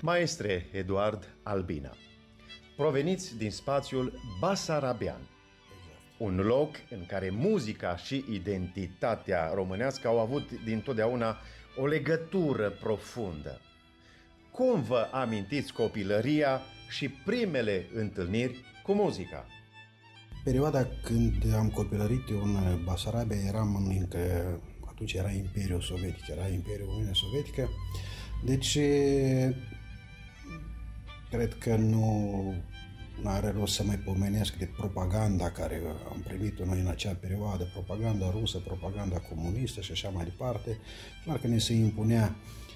Maestre Eduard Albina, proveniți din spațiul basarabean, un loc în care muzica și identitatea românească au avut dintotdeauna o legătură profundă. Cum vă amintiți copilăria și primele întâlniri cu muzica? Perioada când am copilărit eu în Basarabia, atunci era Imperiul Sovietic, era Imperiul Uniunea Sovietică, deci cred că nu are rost să mai pomenesc de propaganda care am primit-o noi în acea perioadă, propaganda rusă, propaganda comunistă și așa mai departe. Clar că ne se impunea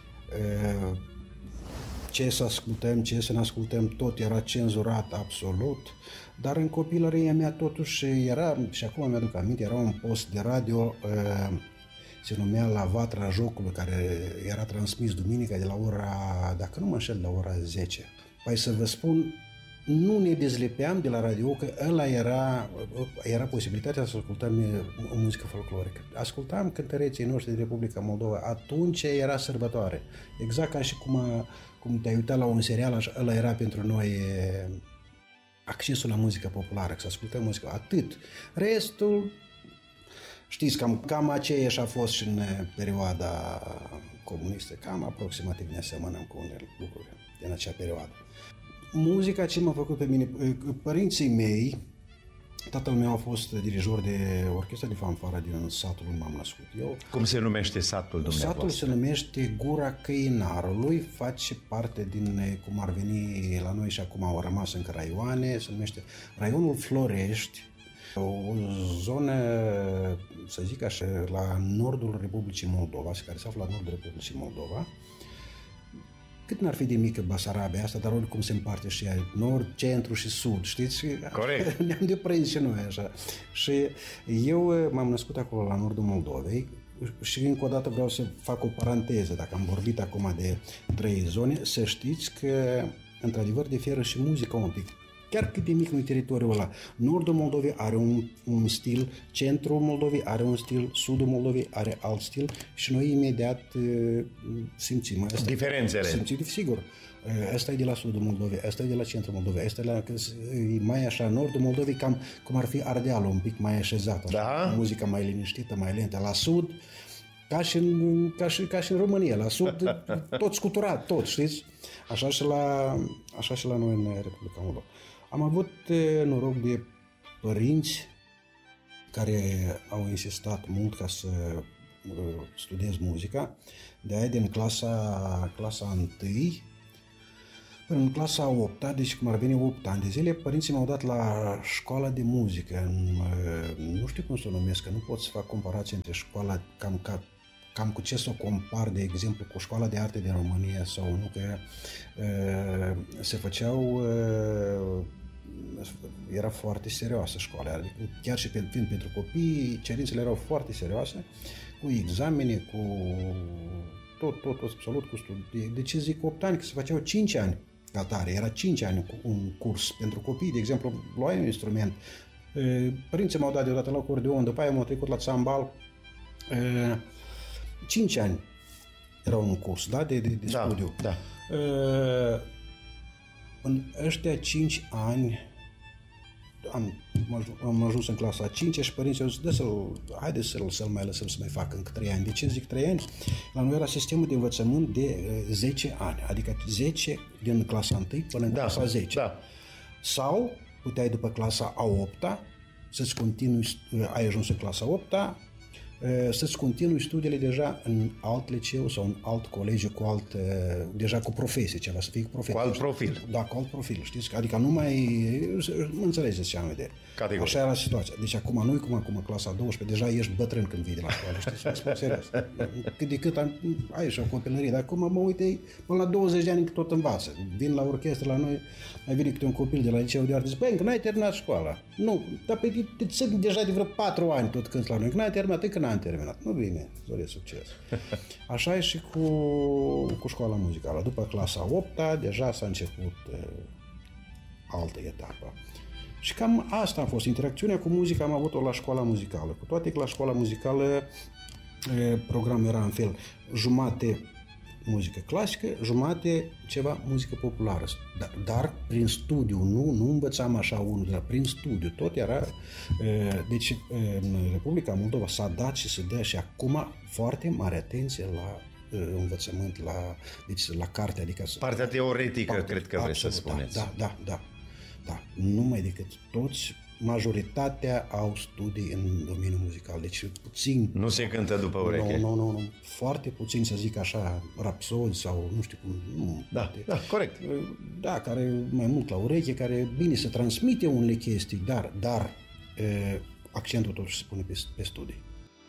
ce să ascultăm, ce să ne ascultăm, tot era cenzurat absolut, dar în copilăria mea totuși era, și acum mi-aduc aminte, era un post de radio, se numea La Vatra Jocului, care era transmis duminica de la ora, dacă nu mă înșel, la ora 10. Păi să vă spun, nu ne dezlepeam de la radio, că ăla era posibilitatea să ascultăm o muzică folclorică. Ascultam cântăreții noștri din Republica Moldova, atunci era sărbătoare. Exact ca și cum te-ai uitat la un serial, ăla era pentru noi accesul la muzică populară, să ascultăm muzică, atât. Restul, știți, cam aceeași a fost și în perioada comunistă, cam aproximativ ne asemănăm cu unele lucruri din acea perioadă. Muzica ce m-a făcut pe mine, părinții mei, tatăl meu a fost dirijor de orchestră de fanfară din satul unde m-am născut eu. Cum se numește satul dumneavoastră? Satul se numește Gura Căinarului, face parte din, cum ar veni la noi și acum au rămas încă raioane, se numește raionul Florești, o zonă, să zic așa, la nordul Republicii Moldova, care se află la nordul Republicii Moldova. Cât n-ar fi de mică Basarabia asta, dar oricum se împarte și ea, nord, centru și sud, știți? Corect. Ne-am deprins și noi așa. Și eu m-am născut acolo la nordul Moldovei și încă o dată vreau să fac o paranteză, dacă am vorbit acum de 3 zone, să știți că într-adevăr diferă și muzica un pic. Chiar cât de mic nu e teritoriul ăla. Nordul Moldovei are un stil, centrul Moldovei are un stil, sudul Moldovei are alt stil și noi imediat simțim asta. Diferențele. Simțim, sigur. Asta e de la sudul Moldovei, asta e de la centrul Moldovei, asta e mai așa, nordul Moldovei, cam cum ar fi Ardealul, un pic mai așezat, așa, da? Muzica mai liniștită, mai lentă. La sud, ca și în România, la sud, tot scuturat, tot, știți? Așa și la noi în Republica Moldova. Am avut noroc de părinți care au insistat mult ca să studiez muzica. De aia din clasa 1 până în clasa 8-a, deci cum ar veni 8 ani de zile, părinții m-au dat la școala de muzică. Nu știu cum să o numesc, că nu pot să fac comparație între școala cam cu ce să o compar, de exemplu, cu școala de arte din România sau nu, că se făceau, era foarte serioasă școala, adică chiar și pentru copii, cerințele erau foarte serioase, cu examene, cu tot, absolut, cu studii. De ce zic 8 ani? Că se făceau 5 ani ca tare, era 5 ani un curs pentru copii, de exemplu, luai un instrument, părinții m-au dat deodată la acordeon, după aia m-au trecut la țambal, 5 ani era un curs, da, de studiu. Da. În ăștia 5 ani am ajuns în clasa 5 și părinții au zis, haide să-l mai lăsăm să mai facă încă 3 ani. De ce zic 3 ani? La noi era sistemul de învățământ de 10 ani, adică 10 din clasa 1 până în clasa 10. Da. Sau puteai după clasa a 8-a să-ți continui, ai ajuns în clasa 8-a, să-ți continui studiile deja în alt liceu sau în alt colegiu deja cu profesie, ceva, să fii cu profesie. Cu alt profil. Da, cu alt profil, știți? Adică nu mai, mă înțelegeți ce am vedere. Categoric. Așa era situația. Deci acum nu-i cum acum clasa 12, deja ești bătrân când vii de la școală, știți? Mă spun serios. Cât de cât ai și o copilărie, dar acum mă uite, până la 20 de ani tot învață. Vin la orchestră la noi, mai vine câte un copil de la liceu de arte, zice, băi, încă n-ai terminat școala. Nu, dar pe țin deja de vreo 4 ani tot când la noi, că n-ai terminat, încă n-am terminat. Nu bine, doresc succes. Așa e și cu școala muzicală. După clasa 8-a, deja s-a început altă etapă. Și cam asta a fost. Interacțiunea cu muzica am avut-o la școala muzicală. Cu toate că la școala muzicală programul era în fel. Jumate muzică clasică, jumate ceva muzică populară. Dar prin studiu, nu învățam așa unul, dar prin studiu. Tot era... Deci în Republica Moldova s-a dat și se dă și acum foarte mare atenție la învățământ, la carte, adică... Partea teoretică, cred că vreți să spuneți. Da. Numai decât toți, majoritatea au studii în domeniul muzical, deci puțin... Nu se cântă după ureche. Nu, foarte puțin, să zic așa, rapsodi sau nu știu cum... Nu, da, corect. Da, care mai mult la ureche, care bine se transmite unele chestii, dar accentul totuși se pune pe studii.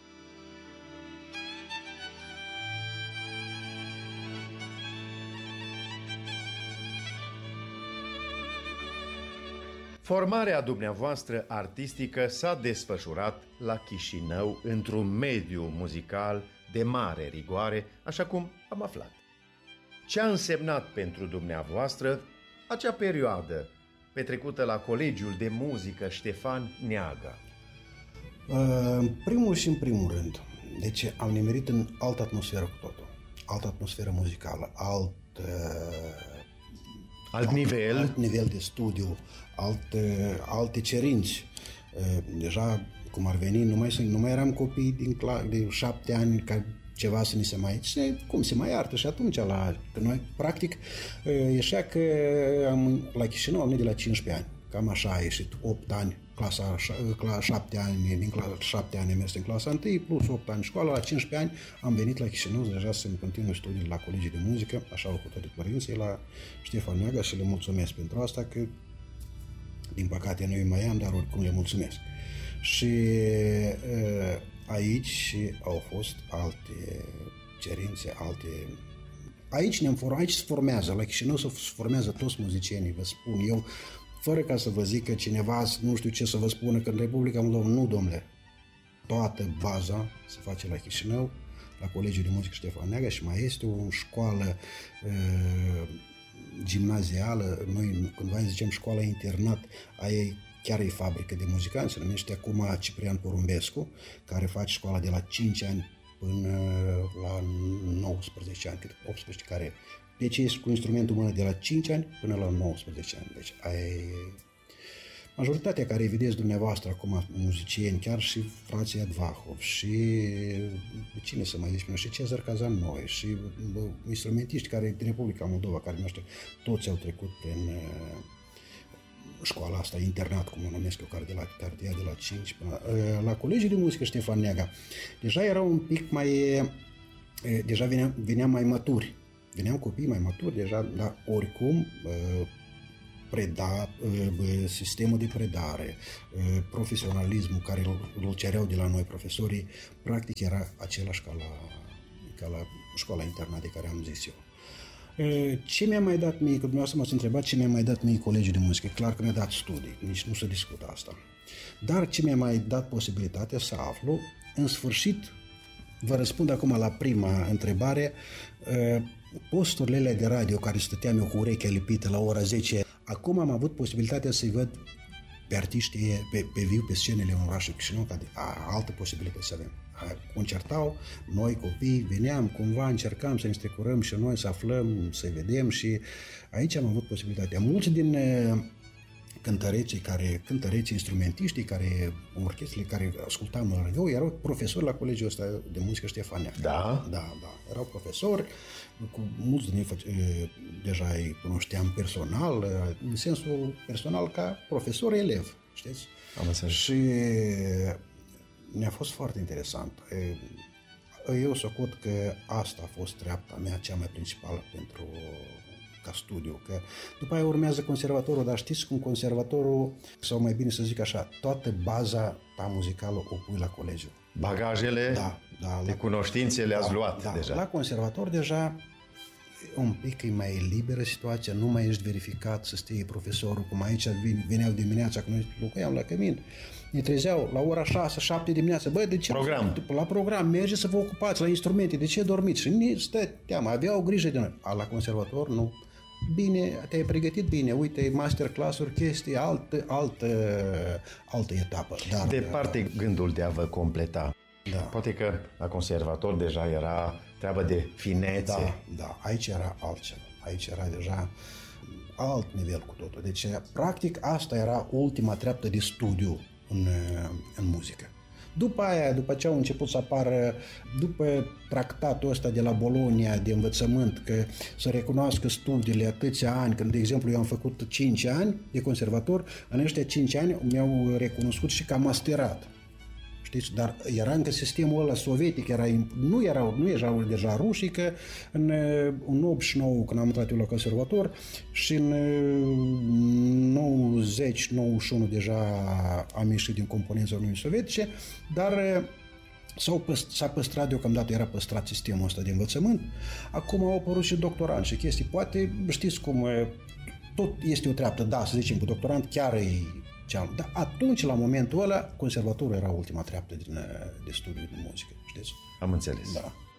Formarea dumneavoastră artistică s-a desfășurat la Chișinău într-un mediu muzical de mare rigoare, așa cum am aflat. Ce a însemnat pentru dumneavoastră acea perioadă petrecută la Colegiul de Muzică Ștefan Neaga? În primul rând, deci am nimerit în altă atmosferă cu totul. Altă atmosferă muzicală, alt nivel de studiu, alte cerinți. Deja, cum ar veni, nu mai eram copii de 7 ani ca ceva să ni se mai... Cum se mai iartă și atunci că noi, practic, ieșea că la Chișinău am venit de la 15 ani. Cam așa a ieșit, 8 ani, clasa 7 ani, din clasa 7 ani am mers în clasa 1, plus 8 ani școală, la 15 ani am venit la Chișinău deja să-mi continui studiile la Colegiul de Muzică, așa au hotărât părinții la Ștefan Neaga și le mulțumesc pentru asta, că din păcate nu-i mai am, dar oricum le mulțumesc. Și aici au fost alte cerințe, Aici se formează, la Chișinău se formează toți muzicienii, vă spun eu, fără ca să vă zic că cineva, nu știu ce să vă spună, că în Republica Moldova, nu, domnule, toată baza se face la Chișinău, la Colegiul de Muzică Ștefan Neaga și mai este o școală gimnazială, noi cândva zicem școala internat, aia chiar e fabrică de muzicanți, se numește acum Ciprian Porumbescu, care face școala de la 5 ani până la 19 ani, 18 care... Deci ești cu instrumentul mână de la 5 ani până la 19 ani. Deci majoritatea care vedeți dumneavoastră acum, muzicieni, chiar și frații Advahov și cine să mai zici, și Cezar Kazanoi și instrumentiști care din Republica Moldova, care noștri, toți au trecut prin școala asta, internat, cum o numesc eu, care de la 5 până la Colegiul de Muzică Ștefan Neaga. Deja erau un pic mai... Deja veneam mai maturi. Veneam copii mai maturi deja, dar oricum sistemul de predare, profesionalismul care îl cereau de la noi profesorii, practic era același ca la școala internat de care am zis eu. Ce mi-a mai dat mie, că dumneavoastră m-ați întrebat ce mi-a mai dat mie Colegiul de Muzică, clar că mi-a dat studii, nici nu se discută asta. Dar ce mi-a mai dat posibilitatea să aflu, în sfârșit, vă răspund acum la prima întrebare, posturile de radio care stăteam eu cu urechea lipită la ora 10, acum am avut posibilitatea să-i văd pe artiști pe viu, pe scenele în orașul Chișinău, ca altă posibilitate să avem. Concertau, noi copii, veneam, cumva încercam să ne strecurăm și noi să aflăm, să vedem și aici am avut posibilitatea. Mulți din cântăreții, instrumentiștii, orchestrele care ascultam la radio, erau profesori la Colegiul ăsta de Muzică Ștefan Neaga. Da, erau profesori, cu mulți din ei deja îi cunoșteam personal, în sensul personal ca profesor-elev, știți? Am înțeles. Și ne-a fost foarte interesant. Eu socot că asta a fost treapta mea cea mai principală ca studiu, că după aia urmează conservatorul, dar știți cum conservatorul, sau mai bine să zic așa, toată baza ta muzicală o pui la colegiu. Bagajele de cunoștințe le-ați luat deja. La conservator deja un pic e mai liberă situația, nu mai ești verificat să stii profesorul, cum aici veneau dimineața, când noi locuiam la Cămin, ne trezeau la ora 6-7 dimineața, de ce? La program, mergeți să vă ocupați la instrumente, de ce dormiți? Și ne stă teama, aveau grijă de noi. La conservator, nu. Bine, te-ai pregătit bine, uite, masterclass-uri, chestii, altă etapă. Departe gândul de a vă completa. Da. Poate că la conservator deja era treabă de finețe. Da, aici era altceva. Aici era deja alt nivel cu totul. Deci, practic, asta era ultima treaptă de studiu în muzică. După aia, după ce au început să apară, după tractatul ăsta de la Bologna de învățământ, că să recunoască studiile atâția ani, când, de exemplu, eu am făcut 5 ani de conservator, în ăștia 5 ani mi-au recunoscut și ca masterat. Știți? Dar era încă sistemul ăla sovietic, nu erau deja rușii, că în 89, când am intrat eu la conservator, și în 90-91 deja am ieșit din componența Uniunii Sovietice, dar s-a păstrat deocamdată, era păstrat sistemul ăsta de învățământ. Acum au apărut și doctoranți și chestii, poate știți cum, tot este o treaptă, da, să zicem, cu doctorant chiar e cealaltă. Dar atunci, la momentul ăla, conservatorul era ultima treaptă de studiu de muzică, știți? Am înțeles. Da.